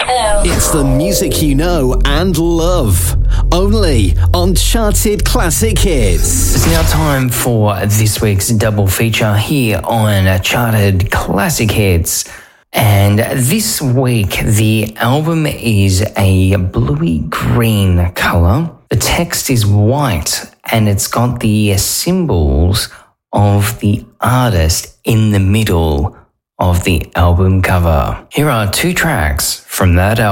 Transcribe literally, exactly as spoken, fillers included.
It's the music you know and love. Only on Charted Classic Hits. It's now time for this week's double feature here on Charted Classic Hits. And this week, the album is a bluey green colour. The text is white and it's got the symbols of the artist in the middle of the album cover. Here are two tracks from that album.